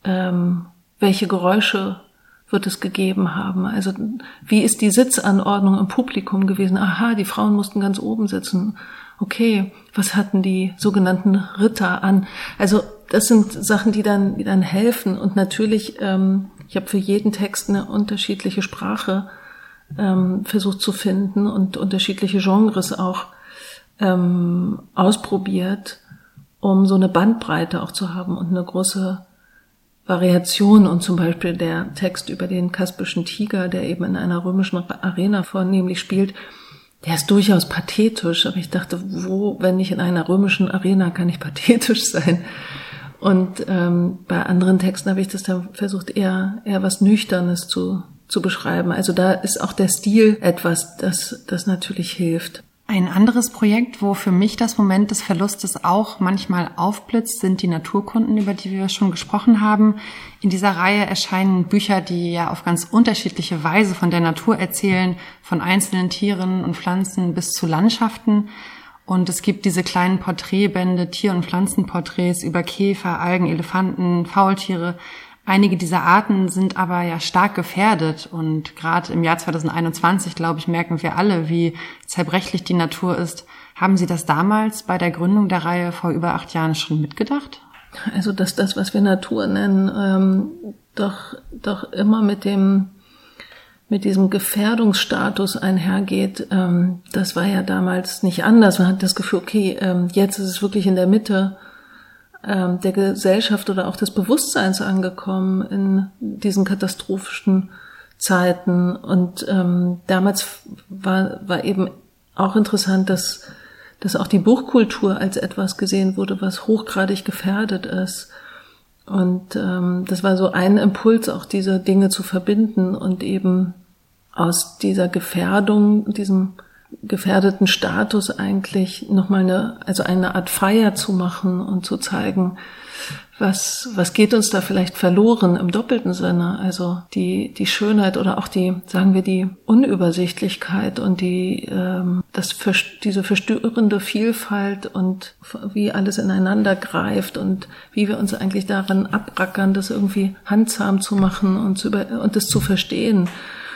welche Geräusche wird es gegeben haben? Also wie ist die Sitzanordnung im Publikum gewesen? Aha, die Frauen mussten ganz oben sitzen. Okay, was hatten die sogenannten Ritter an? Also das sind Sachen, die dann helfen. Und natürlich, ich habe für jeden Text eine unterschiedliche Sprache versucht zu finden und unterschiedliche Genres auch ausprobiert, um so eine Bandbreite auch zu haben und eine große Variation. Und zum Beispiel der Text über den Kaspischen Tiger, der eben in einer römischen Arena vornehmlich spielt, der ist durchaus pathetisch. Aber ich dachte, wo, wenn nicht in einer römischen Arena, kann ich pathetisch sein? Und bei anderen Texten habe ich das dann versucht, eher was Nüchternes zu beschreiben. Also da ist auch der Stil etwas, das natürlich hilft. Ein anderes Projekt, wo für mich das Moment des Verlustes auch manchmal aufblitzt, sind die Naturkunden, über die wir schon gesprochen haben. In dieser Reihe erscheinen Bücher, die ja auf ganz unterschiedliche Weise von der Natur erzählen, von einzelnen Tieren und Pflanzen bis zu Landschaften. Und es gibt diese kleinen Porträtbände, Tier- und Pflanzenporträts über Käfer, Algen, Elefanten, Faultiere. Einige dieser Arten sind aber ja stark gefährdet und gerade im Jahr 2021, glaube ich, merken wir alle, wie zerbrechlich die Natur ist. Haben Sie das damals bei der Gründung der Reihe vor über 8 Jahren schon mitgedacht? Also dass das, was wir Natur nennen, doch immer mit diesem Gefährdungsstatus einhergeht, das war ja damals nicht anders. Man hat das Gefühl, okay, jetzt ist es wirklich in der Mitte der Gesellschaft oder auch des Bewusstseins angekommen in diesen katastrophischen Zeiten. Und damals war eben auch interessant, dass auch die Buchkultur als etwas gesehen wurde, was hochgradig gefährdet ist. Und das war so ein Impuls, auch diese Dinge zu verbinden und eben aus dieser Gefährdung, diesem gefährdeten Status eigentlich nochmal eine Art Feier zu machen und zu zeigen, was geht uns da vielleicht verloren im doppelten Sinne. Also die Schönheit oder auch die Unübersichtlichkeit und diese verstörende Vielfalt und wie alles ineinander greift und wie wir uns eigentlich daran abrackern, das irgendwie handsam zu machen und das zu verstehen.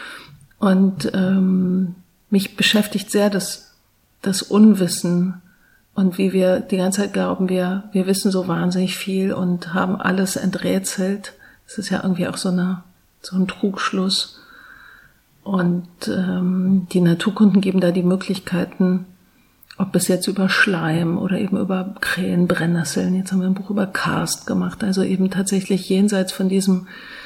Und mich beschäftigt sehr das Unwissen und wie wir die ganze Zeit glauben, wir wissen so wahnsinnig viel und haben alles enträtselt. Das ist ja irgendwie auch so ein Trugschluss. Und die Naturkunden geben da die Möglichkeiten, ob es jetzt über Schleim oder eben über Krähen, Brennnesseln, jetzt haben wir ein Buch über Karst gemacht, also eben tatsächlich jenseits von diesem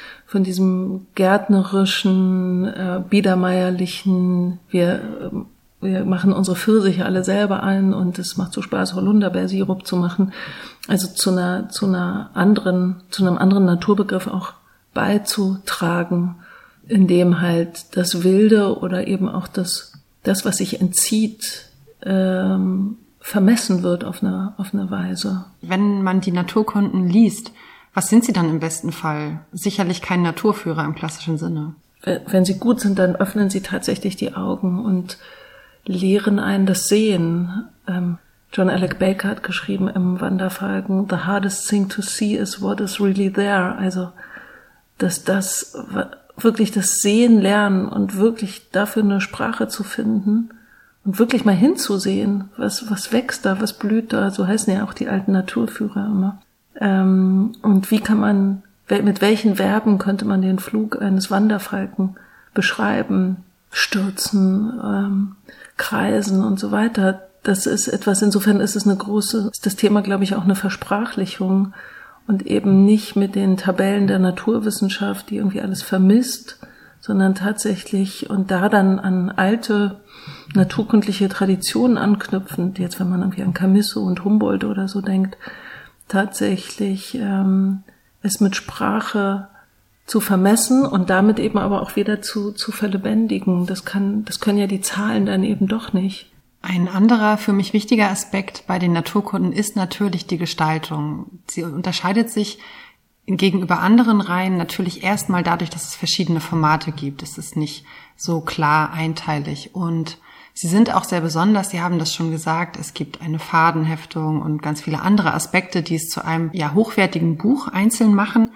gärtnerischen, biedermeierlichen, wir machen unsere Pfirsiche alle selber ein und es macht so Spaß, Holunderbeersirup zu machen. Also zu einem anderen Naturbegriff auch beizutragen, in dem halt das Wilde oder eben auch das, was sich entzieht, vermessen wird auf eine Weise. Wenn man die Naturkunden liest, was sind sie dann im besten Fall? Sicherlich kein Naturführer im klassischen Sinne. Wenn sie gut sind, dann öffnen sie tatsächlich die Augen und lehren einen das Sehen. John Alec Baker hat geschrieben im Wanderfalken, "The hardest thing to see is what is really there." Also, dass das wirklich das Sehen lernen und wirklich dafür eine Sprache zu finden und wirklich mal hinzusehen, was wächst da, was blüht da, so heißen ja auch die alten Naturführer immer. Und wie kann man, mit welchen Verben könnte man den Flug eines Wanderfalken beschreiben? Stürzen, kreisen und so weiter. Das ist etwas, insofern ist das Thema, glaube ich, auch eine Versprachlichung und eben nicht mit den Tabellen der Naturwissenschaft, die irgendwie alles vermisst, sondern tatsächlich und da dann an alte naturkundliche Traditionen anknüpfend, jetzt wenn man irgendwie an Chamisso und Humboldt oder so denkt, tatsächlich es mit Sprache zu vermessen und damit eben aber auch wieder zu verlebendigen. Das können ja die Zahlen dann eben doch nicht. Ein anderer für mich wichtiger Aspekt bei den Naturkunden ist natürlich die Gestaltung. Sie unterscheidet sich gegenüber anderen Reihen natürlich erstmal dadurch, dass es verschiedene Formate gibt. Es ist nicht so klar einteilig und sie sind auch sehr besonders, Sie haben das schon gesagt, es gibt eine Fadenheftung und ganz viele andere Aspekte, die es zu einem hochwertigen Buch einzeln machen.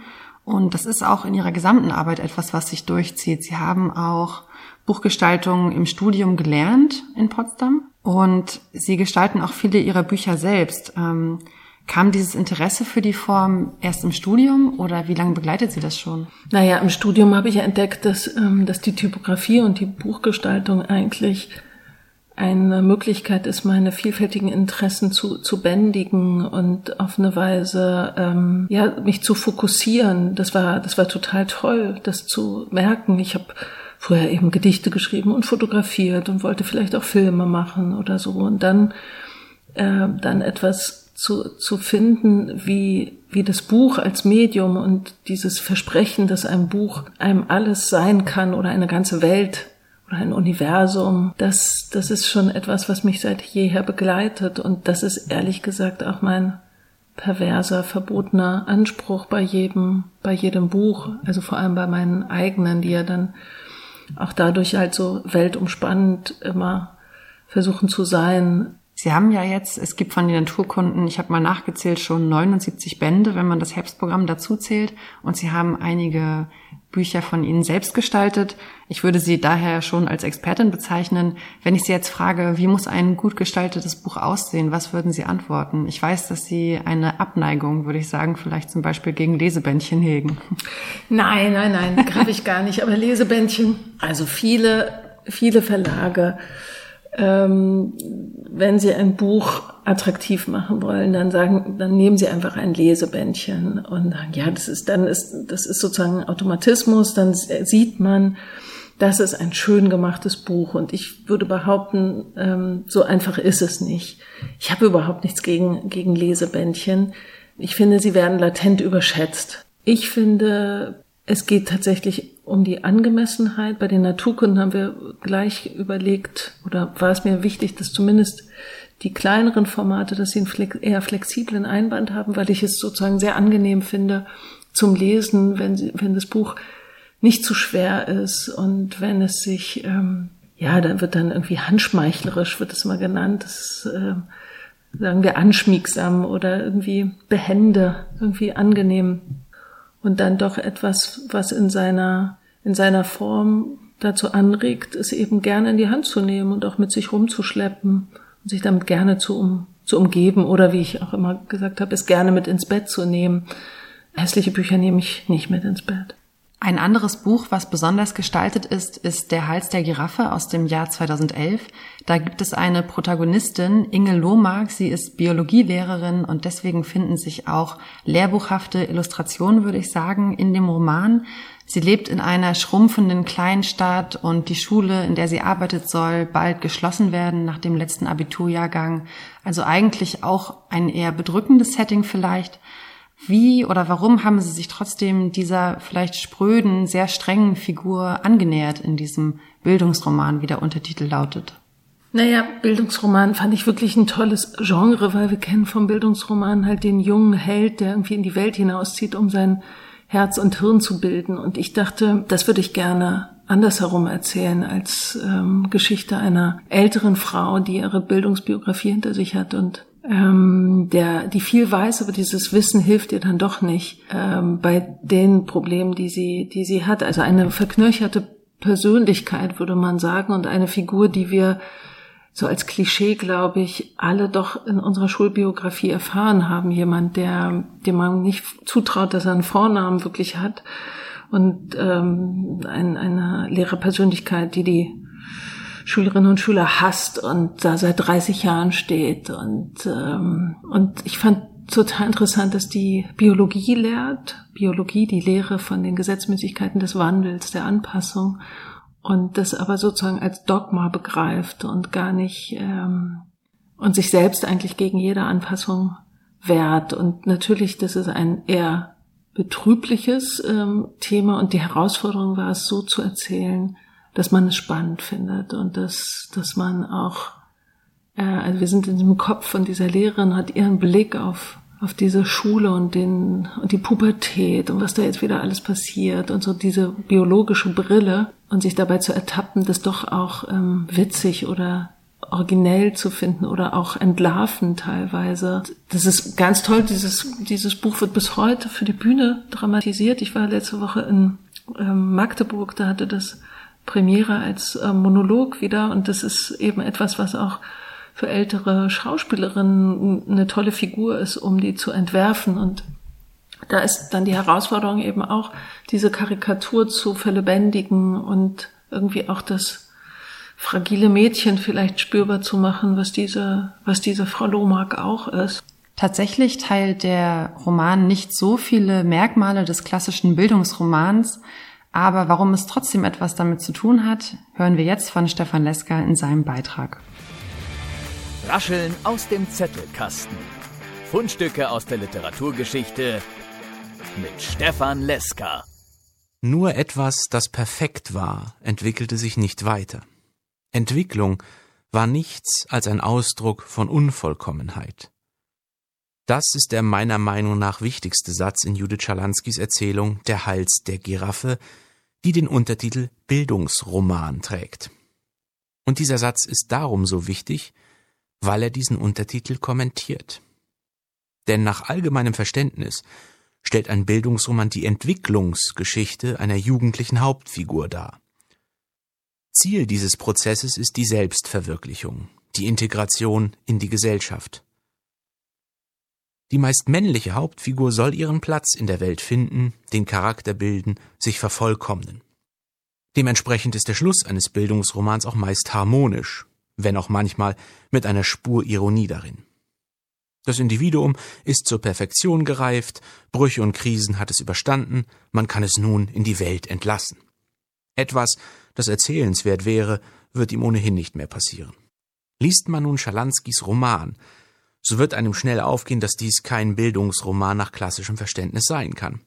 Und das ist auch in Ihrer gesamten Arbeit etwas, was sich durchzieht. Sie haben auch Buchgestaltung im Studium gelernt in Potsdam und Sie gestalten auch viele Ihrer Bücher selbst. Kam dieses Interesse für die Form erst im Studium oder wie lange begleitet Sie das schon? Naja, im Studium habe ich ja entdeckt, dass die Typografie und die Buchgestaltung eigentlich eine Möglichkeit ist, meine vielfältigen Interessen zu bändigen und auf eine Weise mich zu fokussieren. Das war total toll, das zu merken. Ich habe früher eben Gedichte geschrieben und fotografiert und wollte vielleicht auch Filme machen oder so. Und dann etwas zu finden, wie das Buch als Medium und dieses Versprechen, dass ein Buch einem alles sein kann oder eine ganze Welt oder ein Universum, das ist schon etwas, was mich seit jeher begleitet. Und das ist ehrlich gesagt auch mein perverser, verbotener Anspruch bei jedem Buch, also vor allem bei meinen eigenen, die ja dann auch dadurch halt so weltumspannend immer versuchen zu sein. Sie haben ja jetzt, es gibt von den Naturkunden, ich habe mal nachgezählt, schon 79 Bände, wenn man das Herbstprogramm dazu zählt. Und Sie haben einige Bücher von Ihnen selbst gestaltet. Ich würde Sie daher schon als Expertin bezeichnen. Wenn ich Sie jetzt frage, wie muss ein gut gestaltetes Buch aussehen, was würden Sie antworten? Ich weiß, dass Sie eine Abneigung, würde ich sagen, vielleicht zum Beispiel gegen Lesebändchen hegen. Nein, habe ich gar nicht. Aber Lesebändchen, also viele Verlage, wenn Sie ein Buch attraktiv machen wollen, dann nehmen Sie einfach ein Lesebändchen und sagen, ja, das ist sozusagen ein Automatismus, dann sieht man, das ist ein schön gemachtes Buch und ich würde behaupten, so einfach ist es nicht. Ich habe überhaupt nichts gegen Lesebändchen. Ich finde, sie werden latent überschätzt. Ich finde, es geht tatsächlich um die Angemessenheit. Bei den Naturkunden haben wir gleich überlegt, oder war es mir wichtig, dass zumindest die kleineren Formate, dass sie einen eher flexiblen Einband haben, weil ich es sozusagen sehr angenehm finde zum Lesen, wenn das Buch nicht zu schwer ist und wenn es sich, dann wird dann irgendwie handschmeichlerisch, wird es mal genannt, das sagen wir anschmiegsam oder irgendwie behende, irgendwie angenehm. Und dann doch etwas, was in seiner Form dazu anregt, es eben gerne in die Hand zu nehmen und auch mit sich rumzuschleppen und sich damit gerne zu umgeben oder, wie ich auch immer gesagt habe, es gerne mit ins Bett zu nehmen. Hässliche Bücher nehme ich nicht mit ins Bett. Ein anderes Buch, was besonders gestaltet ist Der Hals der Giraffe aus dem Jahr 2011. Da gibt es eine Protagonistin, Inge Lohmark. Sie ist Biologielehrerin und deswegen finden sich auch lehrbuchhafte Illustrationen, würde ich sagen, in dem Roman. Sie lebt in einer schrumpfenden Kleinstadt und die Schule, in der sie arbeitet, soll bald geschlossen werden nach dem letzten Abiturjahrgang. Also eigentlich auch ein eher bedrückendes Setting vielleicht. Wie oder warum haben Sie sich trotzdem dieser vielleicht spröden, sehr strengen Figur angenähert in diesem Bildungsroman, wie der Untertitel lautet? Naja, Bildungsroman fand ich wirklich ein tolles Genre, weil wir kennen vom Bildungsroman halt den jungen Held, der irgendwie in die Welt hinauszieht, um sein Herz und Hirn zu bilden. Und ich dachte, das würde ich gerne andersherum erzählen als Geschichte einer älteren Frau, die ihre Bildungsbiografie hinter sich hat und die viel weiß, aber dieses Wissen hilft ihr dann doch nicht bei den Problemen, die sie hat. Also eine verknöcherte Persönlichkeit, würde man sagen, und eine Figur, die wir so als Klischee, glaube ich, alle doch in unserer Schulbiografie erfahren haben. Jemand, dem man nicht zutraut, dass er einen Vornamen wirklich hat, und eine Lehrerpersönlichkeit, die Schülerinnen und Schüler hasst und da seit 30 Jahren steht. Und ich fand total interessant, dass die Biologie lehrt. Biologie, die Lehre von den Gesetzmäßigkeiten des Wandels, der Anpassung. Und das aber sozusagen als Dogma begreift und gar nicht, und sich selbst eigentlich gegen jede Anpassung wehrt. Und natürlich, das ist ein eher betrübliches Thema und die Herausforderung war es, so zu erzählen, dass man es spannend findet und dass man auch, also wir sind in diesem Kopf von dieser Lehrerin, hat ihren Blick auf diese Schule und die Pubertät und was da jetzt wieder alles passiert und so diese biologische Brille und sich dabei zu ertappen, das doch auch witzig oder originell zu finden oder auch entlarven teilweise. Das ist ganz toll. Dieses Buch wird bis heute für die Bühne dramatisiert. Ich war letzte Woche in Magdeburg, da hatte das Premiere als Monolog wieder, und das ist eben etwas, was auch für ältere Schauspielerinnen eine tolle Figur ist, um die zu entwerfen. Und da ist dann die Herausforderung eben auch, diese Karikatur zu verlebendigen und irgendwie auch das fragile Mädchen vielleicht spürbar zu machen, was diese Frau Lohmark auch ist. Tatsächlich teilt der Roman nicht so viele Merkmale des klassischen Bildungsromans, aber warum es trotzdem etwas damit zu tun hat, hören wir jetzt von Stefan Leska in seinem Beitrag. Rascheln aus dem Zettelkasten. Fundstücke aus der Literaturgeschichte mit Stefan Leska. Nur etwas, das perfekt war, entwickelte sich nicht weiter. Entwicklung war nichts als ein Ausdruck von Unvollkommenheit. Das ist der meiner Meinung nach wichtigste Satz in Judith Schalanskys Erzählung Der Hals der Giraffe, die den Untertitel Bildungsroman trägt. Und dieser Satz ist darum so wichtig, weil er diesen Untertitel kommentiert. Denn nach allgemeinem Verständnis stellt ein Bildungsroman die Entwicklungsgeschichte einer jugendlichen Hauptfigur dar. Ziel dieses Prozesses ist die Selbstverwirklichung, die Integration in die Gesellschaft. Die meist männliche Hauptfigur soll ihren Platz in der Welt finden, den Charakter bilden, sich vervollkommnen. Dementsprechend ist der Schluss eines Bildungsromans auch meist harmonisch, wenn auch manchmal mit einer Spur Ironie darin. Das Individuum ist zur Perfektion gereift, Brüche und Krisen hat es überstanden, man kann es nun in die Welt entlassen. Etwas, das erzählenswert wäre, wird ihm ohnehin nicht mehr passieren. Liest man nun Schalanskys Roman, so wird einem schnell aufgehen, dass dies kein Bildungsroman nach klassischem Verständnis sein kann.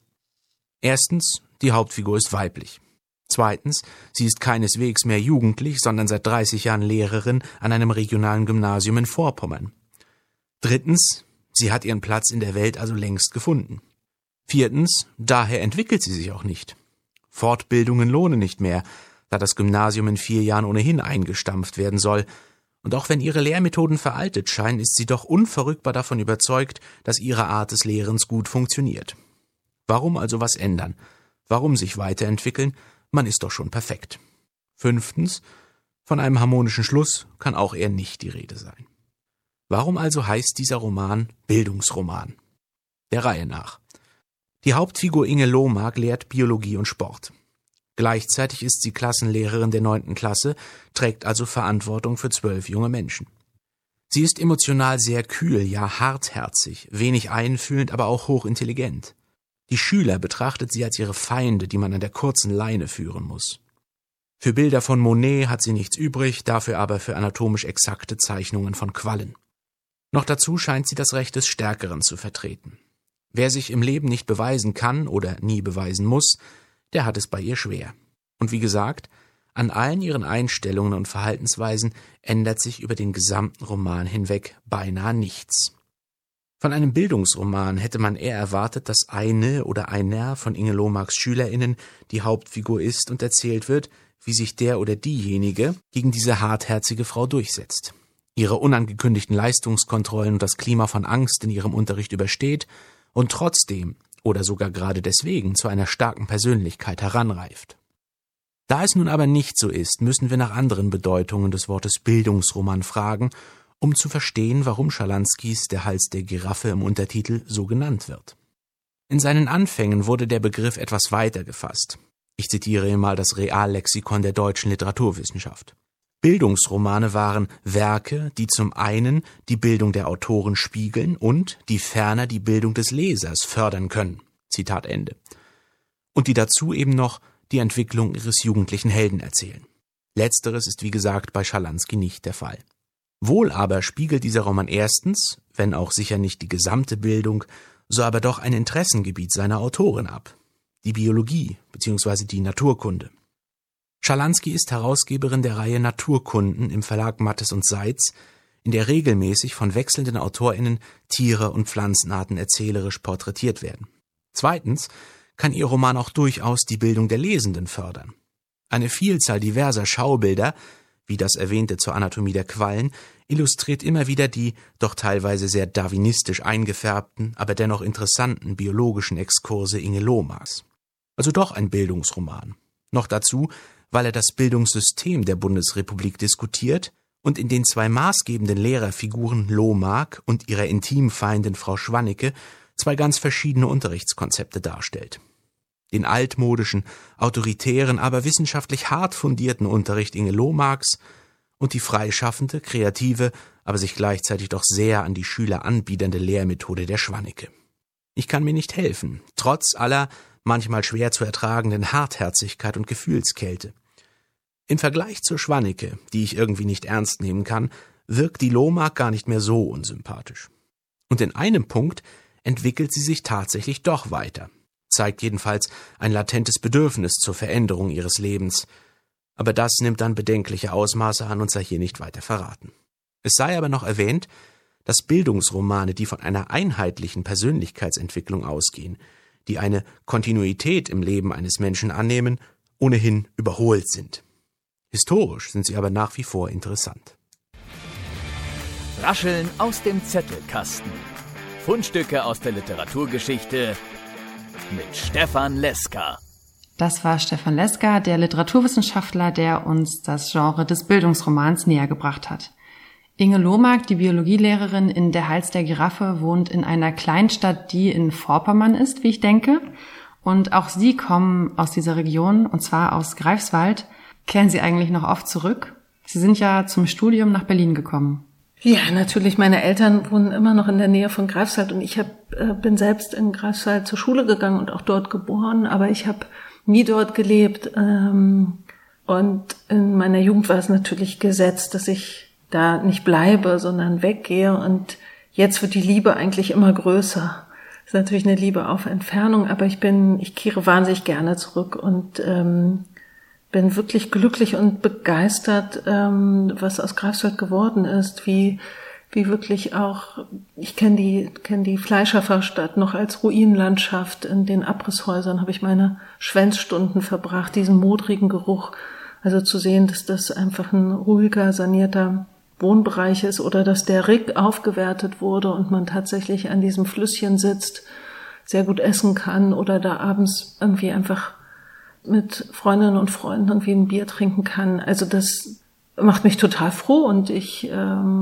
Erstens, die Hauptfigur ist weiblich. Zweitens, sie ist keineswegs mehr jugendlich, sondern seit 30 Jahren Lehrerin an einem regionalen Gymnasium in Vorpommern. Drittens, sie hat ihren Platz in der Welt also längst gefunden. Viertens, daher entwickelt sie sich auch nicht. Fortbildungen lohnen nicht mehr, da das Gymnasium in 4 Jahren ohnehin eingestampft werden soll. Und auch wenn ihre Lehrmethoden veraltet scheinen, ist sie doch unverrückbar davon überzeugt, dass ihre Art des Lehrens gut funktioniert. Warum also was ändern? Warum sich weiterentwickeln? Man ist doch schon perfekt. Fünftens, von einem harmonischen Schluss kann auch eher nicht die Rede sein. Warum also heißt dieser Roman Bildungsroman? Der Reihe nach. Die Hauptfigur Inge Lohmark lehrt Biologie und Sport. Gleichzeitig ist sie Klassenlehrerin der 9. Klasse, trägt also Verantwortung für 12 junge Menschen. Sie ist emotional sehr kühl, ja hartherzig, wenig einfühlend, aber auch hochintelligent. Die Schüler betrachtet sie als ihre Feinde, die man an der kurzen Leine führen muss. Für Bilder von Monet hat sie nichts übrig, dafür aber für anatomisch exakte Zeichnungen von Quallen. Noch dazu scheint sie das Recht des Stärkeren zu vertreten. Wer sich im Leben nicht beweisen kann oder nie beweisen muss, der hat es bei ihr schwer. Und wie gesagt, an allen ihren Einstellungen und Verhaltensweisen ändert sich über den gesamten Roman hinweg beinahe nichts. Von einem Bildungsroman hätte man eher erwartet, dass eine oder einer von Inge Lohmarks SchülerInnen die Hauptfigur ist und erzählt wird, wie sich der oder diejenige gegen diese hartherzige Frau durchsetzt, ihre unangekündigten Leistungskontrollen und das Klima von Angst in ihrem Unterricht übersteht und trotzdem oder sogar gerade deswegen zu einer starken Persönlichkeit heranreift. Da es nun aber nicht so ist, müssen wir nach anderen Bedeutungen des Wortes Bildungsroman fragen, um zu verstehen, warum Schalanskys Der Hals der Giraffe im Untertitel so genannt wird. In seinen Anfängen wurde der Begriff etwas weiter gefasst. Ich zitiere hier mal das Reallexikon der deutschen Literaturwissenschaft. Bildungsromane waren Werke, die zum einen die Bildung der Autoren spiegeln und die ferner die Bildung des Lesers fördern können. Zitat Ende. Und die dazu eben noch die Entwicklung ihres jugendlichen Helden erzählen. Letzteres ist wie gesagt bei Schalansky nicht der Fall. Wohl aber spiegelt dieser Roman erstens, wenn auch sicher nicht die gesamte Bildung, so aber doch ein Interessengebiet seiner Autorin ab. Die Biologie bzw. die Naturkunde. Schalansky ist Herausgeberin der Reihe Naturkunden im Verlag Mattes und Seitz, in der regelmäßig von wechselnden AutorInnen Tiere und Pflanzenarten erzählerisch porträtiert werden. Zweitens kann ihr Roman auch durchaus die Bildung der Lesenden fördern. Eine Vielzahl diverser Schaubilder, wie das erwähnte zur Anatomie der Quallen, illustriert immer wieder die doch teilweise sehr darwinistisch eingefärbten, aber dennoch interessanten biologischen Exkurse Inge Lohmags. Also doch ein Bildungsroman. Noch dazu, weil er das Bildungssystem der Bundesrepublik diskutiert und in den 2 maßgebenden Lehrerfiguren Lohmag und ihrer Intimfeindin Frau Schwannecke 2 ganz verschiedene Unterrichtskonzepte darstellt. Den altmodischen, autoritären, aber wissenschaftlich hart fundierten Unterricht Inge Lohmags und die freischaffende, kreative, aber sich gleichzeitig doch sehr an die Schüler anbiedernde Lehrmethode der Schwannecke. Ich kann mir nicht helfen, trotz aller manchmal schwer zu ertragenden Hartherzigkeit und Gefühlskälte. Im Vergleich zur Schwannecke, die ich irgendwie nicht ernst nehmen kann, wirkt die Lohmag gar nicht mehr so unsympathisch. Und in einem Punkt entwickelt sie sich tatsächlich doch weiter, zeigt jedenfalls ein latentes Bedürfnis zur Veränderung ihres Lebens. Aber das nimmt dann bedenkliche Ausmaße an und sei hier nicht weiter verraten. Es sei aber noch erwähnt, dass Bildungsromane, die von einer einheitlichen Persönlichkeitsentwicklung ausgehen, die eine Kontinuität im Leben eines Menschen annehmen, ohnehin überholt sind. Historisch sind sie aber nach wie vor interessant. Rascheln aus dem Zettelkasten. Fundstücke aus der Literaturgeschichte mit Stefan Leska. Das war Stefan Leska, der Literaturwissenschaftler, der uns das Genre des Bildungsromans näher gebracht hat. Inge Lohmag, die Biologielehrerin in Der Hals der Giraffe, wohnt in einer Kleinstadt, die in Vorpommern ist, wie ich denke. Und auch Sie kommen aus dieser Region, und zwar aus Greifswald. Kehren Sie eigentlich noch oft zurück? Sie sind ja zum Studium nach Berlin gekommen. Ja, natürlich. Meine Eltern wohnen immer noch in der Nähe von Greifswald und ich bin selbst in Greifswald zur Schule gegangen und auch dort geboren, aber ich habe nie dort gelebt. Und in meiner Jugend war es natürlich gesetzt, dass ich da nicht bleibe, sondern weggehe. Und jetzt wird die Liebe eigentlich immer größer. Das ist natürlich eine Liebe auf Entfernung, aber ich kehre wahnsinnig gerne zurück und bin wirklich glücklich und begeistert, was aus Greifswald geworden ist, wie wirklich auch, ich kenne die Fleischerverstadt noch als Ruinenlandschaft. In den Abrisshäusern habe ich meine Schwänzstunden verbracht, diesen modrigen Geruch. Also zu sehen, dass das einfach ein ruhiger, sanierter Wohnbereich ist oder dass der Rick aufgewertet wurde und man tatsächlich an diesem Flüsschen sitzt, sehr gut essen kann oder da abends irgendwie einfach mit Freundinnen und Freunden irgendwie ein Bier trinken kann. Also das macht mich total froh und ich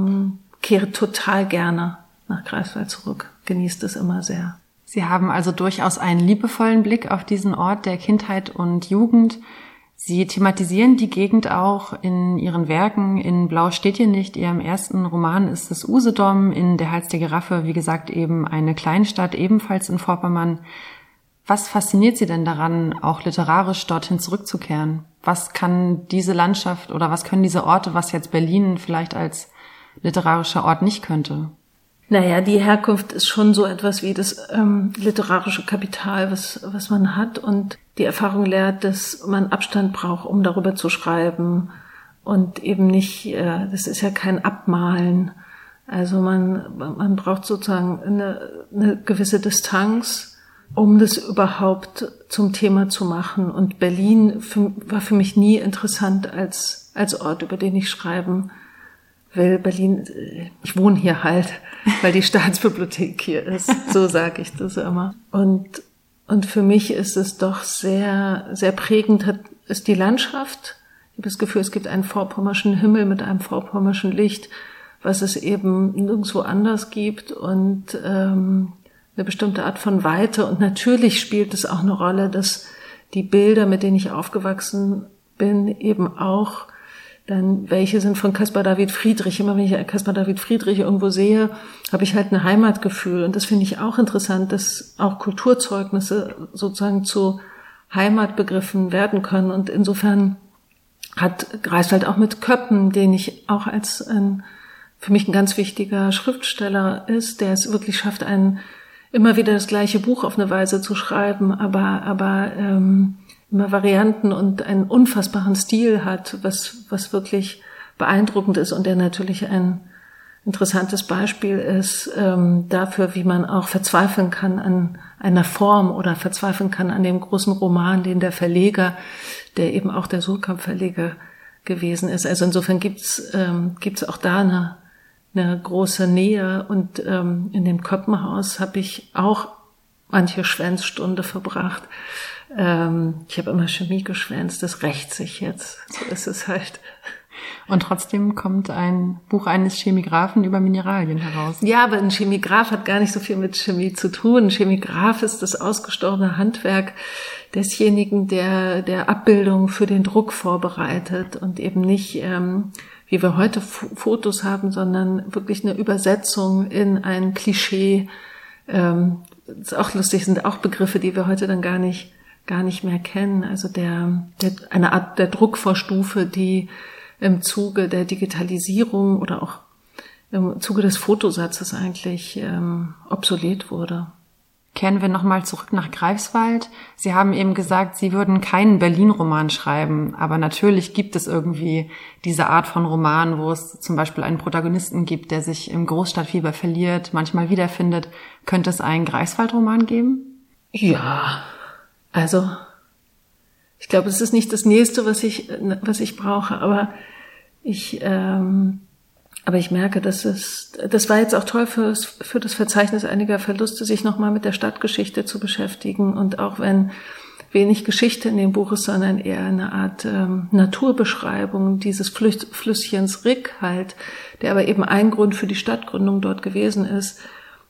kehre total gerne nach Greifswald zurück. Genieße es immer sehr. Sie haben also durchaus einen liebevollen Blick auf diesen Ort der Kindheit und Jugend. Sie thematisieren die Gegend auch in Ihren Werken. In Blau steht hier nicht, Ihrem ersten Roman ist es Usedom, in Der Hals der Giraffe, wie gesagt, eben eine Kleinstadt, ebenfalls in Vorpommern. Was fasziniert Sie denn daran, auch literarisch dorthin zurückzukehren? Was kann diese Landschaft oder was können diese Orte, was jetzt Berlin vielleicht als literarischer Ort nicht könnte? Naja, die Herkunft ist schon so etwas wie das literarische Kapital, was man hat. Und die Erfahrung lehrt, dass man Abstand braucht, um darüber zu schreiben. Und eben nicht, das ist ja kein Abmalen. Also man braucht sozusagen eine gewisse Distanz, um das überhaupt zum Thema zu machen. Und Berlin war für mich nie interessant als Ort, über den ich schreiben will. Berlin, ich wohne hier halt, weil die Staatsbibliothek hier ist. So sage ich das immer. Und für mich ist es doch sehr, sehr prägend, ist die Landschaft. Ich habe das Gefühl, es gibt einen vorpommerschen Himmel mit einem vorpommerschen Licht, was es eben nirgendwo anders gibt und eine bestimmte Art von Weite. Und natürlich spielt es auch eine Rolle, dass die Bilder, mit denen ich aufgewachsen bin, eben auch dann welche sind von Caspar David Friedrich. Immer wenn ich Caspar David Friedrich irgendwo sehe, habe ich halt ein Heimatgefühl. Und das finde ich auch interessant, dass auch Kulturzeugnisse sozusagen zu Heimatbegriffen werden können. Und insofern hat Greifswald auch mit Köppen, den ich auch als für mich ein ganz wichtiger Schriftsteller ist, der es wirklich schafft, immer wieder das gleiche Buch auf eine Weise zu schreiben, aber immer Varianten und einen unfassbaren Stil hat, was wirklich beeindruckend ist und der natürlich ein interessantes Beispiel ist dafür, wie man auch verzweifeln kann an einer Form oder verzweifeln kann an dem großen Roman, den der Verleger, der eben auch der Suhrkamp Verleger gewesen ist. Also insofern gibt's auch da eine große Nähe. Und in dem Köppenhaus habe ich auch manche Schwänzstunde verbracht. Ich habe immer Chemie geschwänzt, das rächt sich jetzt. So ist es halt. Und trotzdem kommt ein Buch eines Chemigraphen über Mineralien heraus. Ja, aber ein Chemigraph hat gar nicht so viel mit Chemie zu tun. Ein Chemigraph ist das ausgestorbene Handwerk desjenigen, der Abbildung für den Druck vorbereitet und eben nicht, wie wir heute Fotos haben, sondern wirklich eine Übersetzung in ein Klischee. Ist auch lustig, sind auch Begriffe, die wir heute dann gar nicht mehr kennen. Also eine Art der Druckvorstufe, die im Zuge der Digitalisierung oder auch im Zuge des Fotosatzes eigentlich obsolet wurde. Kehren wir nochmal zurück nach Greifswald. Sie haben eben gesagt, Sie würden keinen Berlin-Roman schreiben, aber natürlich gibt es irgendwie diese Art von Roman, wo es zum Beispiel einen Protagonisten gibt, der sich im Großstadtfieber verliert, manchmal wiederfindet. Könnte es einen Greifswald-Roman geben? Ja, also ich glaube, es ist nicht das Nächste, was ich brauche, aber ich merke, das war jetzt auch toll für das Verzeichnis einiger Verluste, sich nochmal mit der Stadtgeschichte zu beschäftigen. Und auch wenn wenig Geschichte in dem Buch ist, sondern eher eine Art Naturbeschreibung dieses Flüsschens Rick halt, der aber eben ein Grund für die Stadtgründung dort gewesen ist,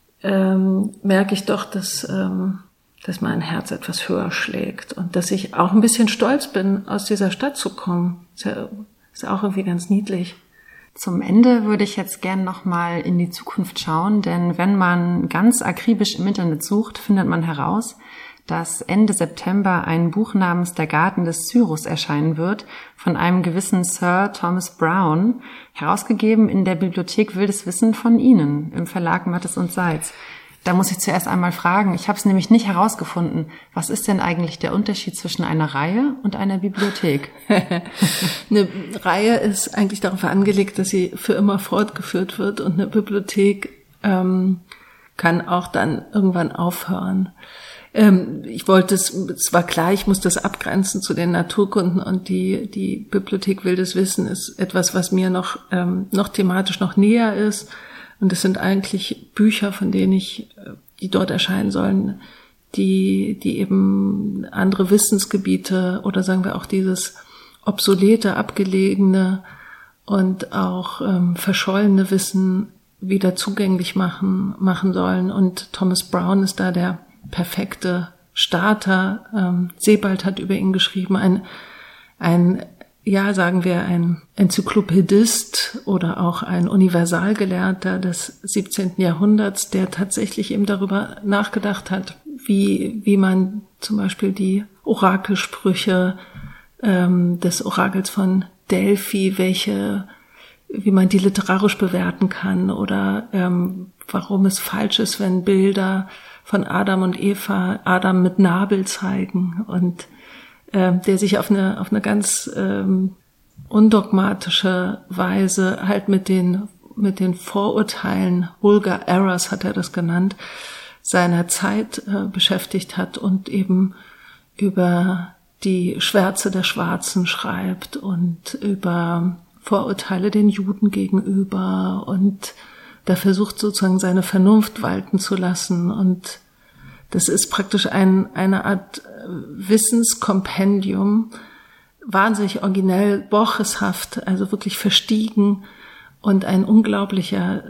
merke ich doch, dass mein Herz etwas höher schlägt und dass ich auch ein bisschen stolz bin, aus dieser Stadt zu kommen. Ist auch irgendwie ganz niedlich. Zum Ende würde ich jetzt gern nochmal in die Zukunft schauen, denn wenn man ganz akribisch im Internet sucht, findet man heraus, dass Ende September ein Buch namens Der Garten des Cyrus erscheinen wird, von einem gewissen Sir Thomas Browne, herausgegeben in der Bibliothek Wildes Wissen von Ihnen, im Verlag Mattes und Seitz. Da muss ich zuerst einmal fragen, ich habe es nämlich nicht herausgefunden, was ist denn eigentlich der Unterschied zwischen einer Reihe und einer Bibliothek? Eine Reihe ist eigentlich darauf angelegt, dass sie für immer fortgeführt wird, und eine Bibliothek kann auch dann irgendwann aufhören. Es war klar, ich muss das abgrenzen zu den Naturkunden, und die Bibliothek Wildes Wissen ist etwas, was mir noch thematisch noch näher ist. Und es sind eigentlich Bücher, von denen die dort erscheinen sollen, die eben andere Wissensgebiete oder sagen wir auch dieses obsolete, abgelegene und auch verschollene Wissen wieder zugänglich machen sollen. Und Thomas Browne ist da der perfekte Starter. Sebald hat über ihn geschrieben, ein Enzyklopädist oder auch ein Universalgelehrter des 17. Jahrhunderts, der tatsächlich eben darüber nachgedacht hat, wie man zum Beispiel die Orakelsprüche des Orakels von Delphi, wie man die literarisch bewerten kann, oder warum es falsch ist, wenn Bilder von Adam und Eva Adam mit Nabel zeigen, und der sich auf eine ganz undogmatische Weise halt mit den Vorurteilen, vulgar errors hat er das genannt, seiner Zeit beschäftigt hat und eben über die Schwärze der Schwarzen schreibt und über Vorurteile den Juden gegenüber, und da versucht sozusagen seine Vernunft walten zu lassen, und das ist praktisch eine Art Wissenskompendium, wahnsinnig originell, borcheshaft, also wirklich verstiegen, und ein unglaublicher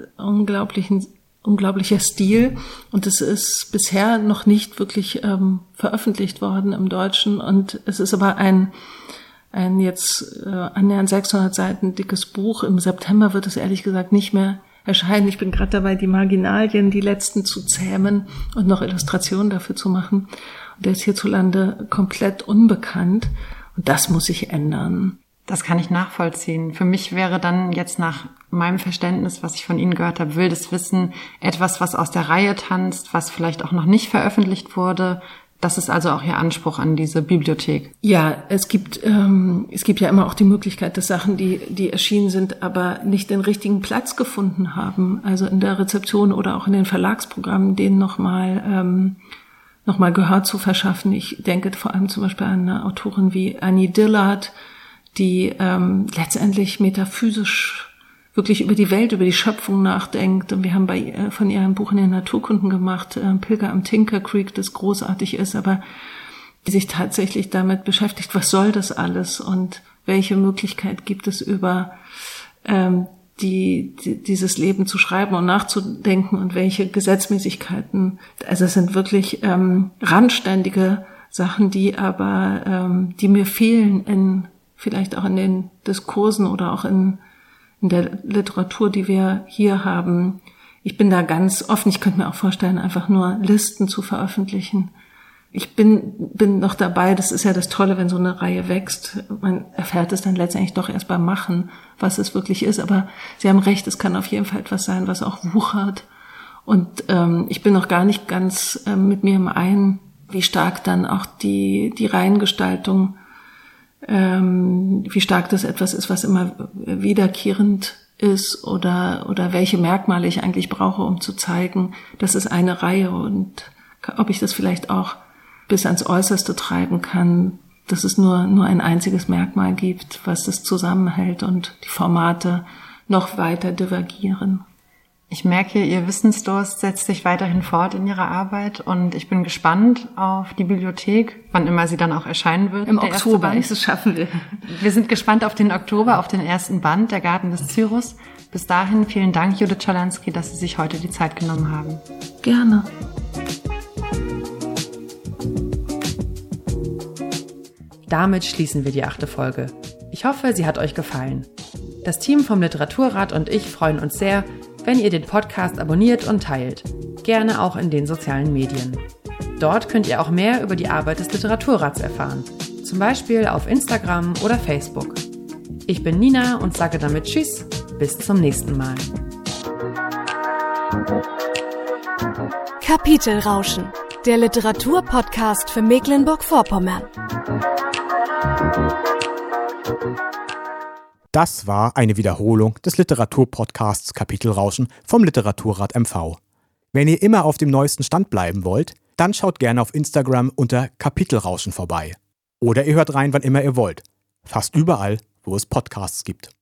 Stil. Und es ist bisher noch nicht wirklich veröffentlicht worden im Deutschen, und es ist aber ein jetzt annähernd 600 Seiten dickes Buch. Im September wird es ehrlich gesagt nicht mehr erscheinen. Ich bin gerade dabei, die Marginalien, die letzten zu zähmen und noch Illustrationen dafür zu machen. Und der ist hierzulande komplett unbekannt. Und das muss sich ändern. Das kann ich nachvollziehen. Für mich wäre dann jetzt nach meinem Verständnis, was ich von Ihnen gehört habe, Wildes Wissen etwas, was aus der Reihe tanzt, was vielleicht auch noch nicht veröffentlicht wurde. Das ist also auch Ihr Anspruch an diese Bibliothek. Ja, es gibt ja immer auch die Möglichkeit, dass Sachen, die erschienen sind, aber nicht den richtigen Platz gefunden haben, also in der Rezeption oder auch in den Verlagsprogrammen, denen nochmal Gehör zu verschaffen. Ich denke vor allem zum Beispiel an eine Autorin wie Annie Dillard, die letztendlich metaphysisch wirklich über die Welt, über die Schöpfung nachdenkt. Und wir haben von ihr ein Buch in den Naturkunden gemacht, Pilger am Tinker Creek, das großartig ist, aber die sich tatsächlich damit beschäftigt, was soll das alles und welche Möglichkeit gibt es über dieses Leben zu schreiben und nachzudenken und welche Gesetzmäßigkeiten. Also es sind wirklich randständige Sachen, die mir fehlen vielleicht auch in den Diskursen oder auch in der Literatur, die wir hier haben. Ich bin da ganz offen. Ich könnte mir auch vorstellen, einfach nur Listen zu veröffentlichen. Ich bin noch dabei. Das ist ja das Tolle, wenn so eine Reihe wächst. Man erfährt es dann letztendlich doch erst beim Machen, was es wirklich ist. Aber Sie haben recht, es kann auf jeden Fall etwas sein, was auch wuchert. Und ich bin noch gar nicht ganz mit mir im Einen, wie stark dann auch die Reihengestaltung, wie stark das etwas ist, was immer wiederkehrend ist oder welche Merkmale ich eigentlich brauche, um zu zeigen, das ist eine Reihe und ob ich das vielleicht auch bis ans Äußerste treiben kann, dass es nur ein einziges Merkmal gibt, was das zusammenhält und die Formate noch weiter divergieren. Ich merke, Ihr Wissensdurst setzt sich weiterhin fort in Ihrer Arbeit und ich bin gespannt auf die Bibliothek, wann immer sie dann auch erscheinen wird. Im Oktober, das schaffen wir. Wir sind gespannt auf den Oktober, auf den ersten Band, Der Garten des Cyrus. Bis dahin vielen Dank, Judith Schalansky, dass Sie sich heute die Zeit genommen haben. Gerne. Damit schließen wir die 8. Folge. Ich hoffe, sie hat euch gefallen. Das Team vom Literaturrat und ich freuen uns sehr, wenn ihr den Podcast abonniert und teilt. Gerne auch in den sozialen Medien. Dort könnt ihr auch mehr über die Arbeit des Literaturrats erfahren. Zum Beispiel auf Instagram oder Facebook. Ich bin Nina und sage damit Tschüss, bis zum nächsten Mal. Kapitelrauschen, der Literaturpodcast für Mecklenburg-Vorpommern. Das war eine Wiederholung des Literaturpodcasts Kapitelrauschen vom Literaturrat MV. Wenn ihr immer auf dem neuesten Stand bleiben wollt, dann schaut gerne auf Instagram unter Kapitelrauschen vorbei. Oder ihr hört rein, wann immer ihr wollt. Fast überall, wo es Podcasts gibt.